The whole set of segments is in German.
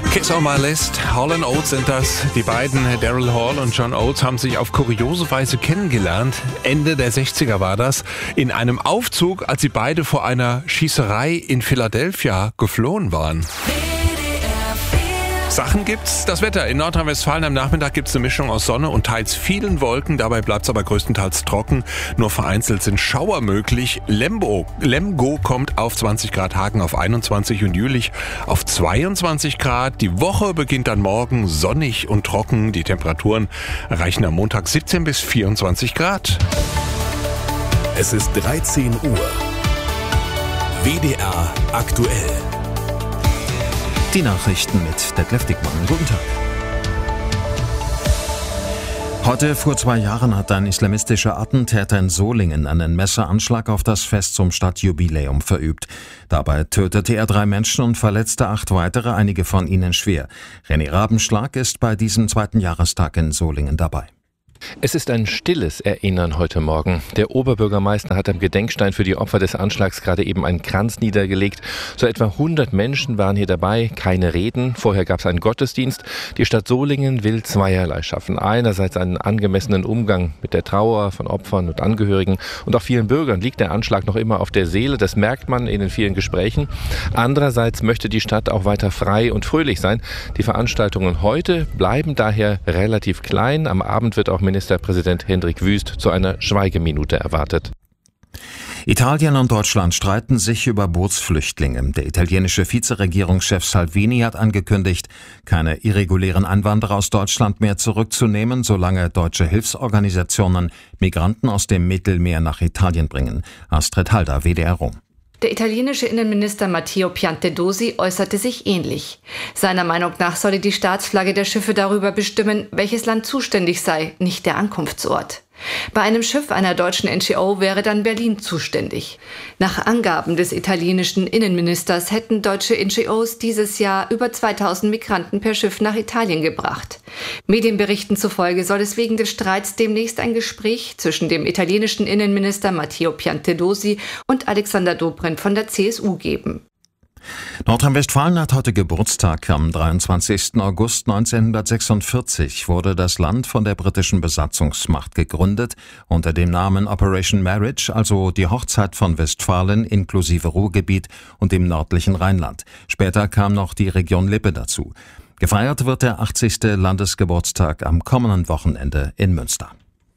Kiss on my list. Hall & Oates sind das. Die beiden, Daryl Hall und John Oates, haben sich auf kuriose Weise kennengelernt. Ende der 60er war das. In einem Aufzug, als sie beide vor einer Schießerei in Philadelphia geflohen waren. Sachen gibt's. Das Wetter in Nordrhein-Westfalen am Nachmittag gibt's eine Mischung aus Sonne und teils vielen Wolken. Dabei bleibt's aber größtenteils trocken. Nur vereinzelt sind Schauer möglich. Lemgo kommt auf 20 Grad, Hagen auf 21 und Jülich auf 22 Grad. Die Woche beginnt dann morgen sonnig und trocken. Die Temperaturen erreichen am Montag 17 bis 24 Grad. Es ist 13 Uhr. WDR aktuell. Die Nachrichten mit Detlef Dickmann. Guten Tag. Heute vor 2 Jahren hat ein islamistischer Attentäter in Solingen einen Messeranschlag auf das Fest zum Stadtjubiläum verübt. Dabei tötete er 3 Menschen und verletzte 8 weitere, einige von ihnen schwer. René Rabenschlag ist bei diesem 2. Jahrestag in Solingen dabei. Es ist ein stilles Erinnern heute Morgen. Der Oberbürgermeister hat am Gedenkstein für die Opfer des Anschlags gerade eben einen Kranz niedergelegt. So etwa 100 Menschen waren hier dabei, keine Reden. Vorher gab es einen Gottesdienst. Die Stadt Solingen will zweierlei schaffen. Einerseits einen angemessenen Umgang mit der Trauer von Opfern und Angehörigen. Und auch vielen Bürgern liegt der Anschlag noch immer auf der Seele. Das merkt man in den vielen Gesprächen. Andererseits möchte die Stadt auch weiter frei und fröhlich sein. Die Veranstaltungen heute bleiben daher relativ klein. Am Abend wird auch Ministerpräsident Hendrik Wüst zu einer Schweigeminute erwartet. Italien und Deutschland streiten sich über Bootsflüchtlinge. Der italienische Vizeregierungschef Salvini hat angekündigt, keine irregulären Einwanderer aus Deutschland mehr zurückzunehmen, solange deutsche Hilfsorganisationen Migranten aus dem Mittelmeer nach Italien bringen. Astrid Halder, WDR Rom. Der italienische Innenminister Matteo Piantedosi äußerte sich ähnlich. Seiner Meinung nach solle die Staatsflagge der Schiffe darüber bestimmen, welches Land zuständig sei, nicht der Ankunftsort. Bei einem Schiff einer deutschen NGO wäre dann Berlin zuständig. Nach Angaben des italienischen Innenministers hätten deutsche NGOs dieses Jahr über 2000 Migranten per Schiff nach Italien gebracht. Medienberichten zufolge soll es wegen des Streits demnächst ein Gespräch zwischen dem italienischen Innenminister Matteo Piantedosi und Alexander Dobrindt von der CSU geben. Nordrhein-Westfalen hat heute Geburtstag. Am 23. August 1946 wurde das Land von der britischen Besatzungsmacht gegründet, unter dem Namen Operation Marriage, also die Hochzeit von Westfalen inklusive Ruhrgebiet und dem nördlichen Rheinland. Später kam noch die Region Lippe dazu. Gefeiert wird der 80. Landesgeburtstag am kommenden Wochenende in Münster.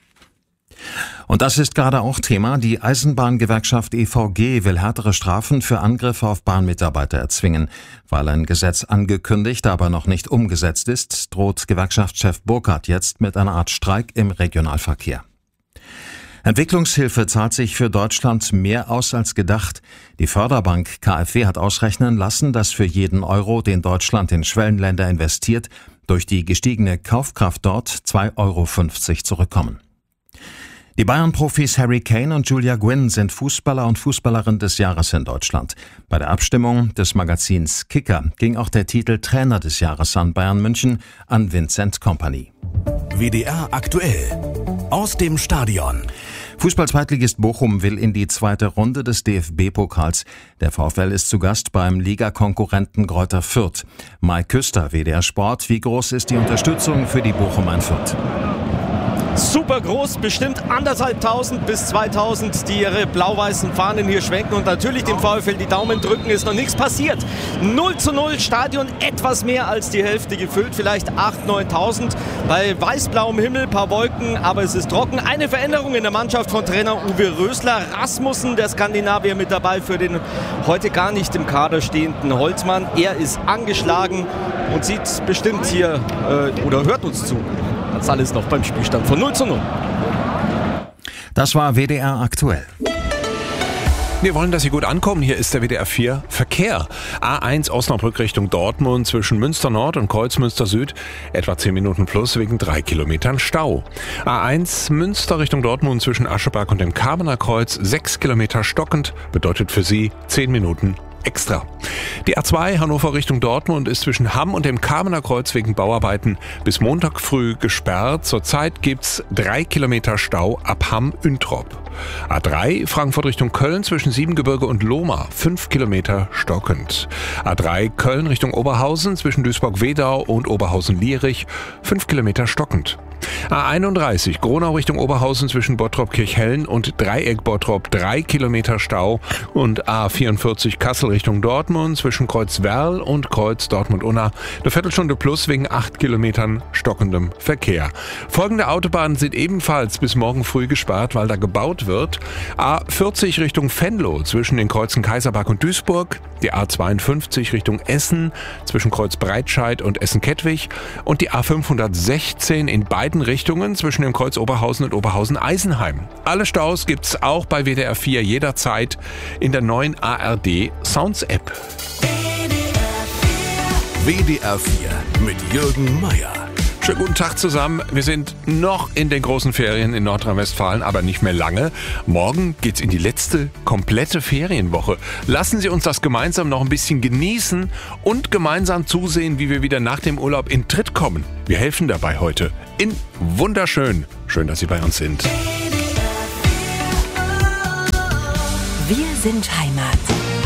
Und das ist gerade auch Thema. Die Eisenbahngewerkschaft EVG will härtere Strafen für Angriffe auf Bahnmitarbeiter erzwingen. Weil ein Gesetz angekündigt, aber noch nicht umgesetzt ist, droht Gewerkschaftschef Burkhardt jetzt mit einer Art Streik im Regionalverkehr. Entwicklungshilfe zahlt sich für Deutschland mehr aus als gedacht. Die Förderbank KfW hat ausrechnen lassen, dass für jeden Euro, den Deutschland in Schwellenländer investiert, durch die gestiegene Kaufkraft dort 2,50 Euro zurückkommen. Die Bayern-Profis Harry Kane und Julia Gwynn sind Fußballer und Fußballerin des Jahres in Deutschland. Bei der Abstimmung des Magazins Kicker ging auch der Titel Trainer des Jahres an Bayern München an Vincent Kompany. WDR aktuell. Aus dem Stadion. Fußball-Zweitligist Bochum will in die 2. Runde des DFB-Pokals. Der VfL ist zu Gast beim Ligakonkurrenten Greuther Fürth. Mike Küster, WDR Sport. Wie groß ist die Unterstützung für die Bochumer in Fürth? Super groß, bestimmt 1500 bis 2000, die ihre blau-weißen Fahnen hier schwenken und natürlich dem VfL die Daumen drücken, ist noch nichts passiert. 0:0, Stadion etwas mehr als die Hälfte gefüllt, vielleicht 8.000, 9.000. Bei weiß-blauem Himmel, paar Wolken, aber es ist trocken. Eine Veränderung in der Mannschaft von Trainer Uwe Rösler. Rasmussen, der Skandinavier, mit dabei für den heute gar nicht im Kader stehenden Holzmann. Er ist angeschlagen und sieht bestimmt hier oder hört uns zu. Das ist alles noch beim Spielstand von 0:0. Das war WDR aktuell. Wir wollen, dass Sie gut ankommen. Hier ist der WDR 4 Verkehr. A1 Osnabrück Richtung Dortmund zwischen Münster Nord und Kreuzmünster Süd. Etwa 10 Minuten plus wegen 3 Kilometern Stau. A1 Münster Richtung Dortmund zwischen Ascheberg und dem Kamener Kreuz. 6 Kilometer stockend bedeutet für Sie 10 Minuten extra. Die A2 Hannover Richtung Dortmund ist zwischen Hamm und dem Kamener Kreuz wegen Bauarbeiten bis Montag früh gesperrt. Zurzeit gibt's 3 Kilometer Stau ab Hamm-Üntrop. A3 Frankfurt Richtung Köln zwischen Siebengebirge und Lohmar 5 Kilometer stockend. A3 Köln Richtung Oberhausen zwischen Duisburg-Wedau und Oberhausen-Lierich 5 Kilometer stockend. A31 Gronau Richtung Oberhausen zwischen Bottrop-Kirchhellen und Dreieck-Bottrop 3 Kilometer Stau und A44 Kassel Richtung Dortmund zwischen Kreuz-Werl und Kreuz Dortmund-Unna eine Viertelstunde plus wegen 8 Kilometern stockendem Verkehr. Folgende Autobahnen sind ebenfalls bis morgen früh gesperrt, weil da gebaut wird. A40 Richtung Venlo zwischen den Kreuzen Kaiserberg und Duisburg, die A52 Richtung Essen zwischen Kreuz Breitscheid und Essen-Kettwig und die A516 in beiden Richtungen zwischen dem Kreuz Oberhausen und Oberhausen-Eisenheim. Alle Staus gibt's auch bei WDR 4 jederzeit in der neuen ARD Sounds App. WDR 4 mit Jürgen Meier. Schönen guten Tag zusammen. Wir sind noch in den großen Ferien in Nordrhein-Westfalen, aber nicht mehr lange. Morgen geht's in die letzte komplette Ferienwoche. Lassen Sie uns das gemeinsam noch ein bisschen genießen und gemeinsam zusehen, wie wir wieder nach dem Urlaub in Tritt kommen. Wir helfen dabei heute in Wunderschön. Schön, dass Sie bei uns sind. Wir sind Heimat.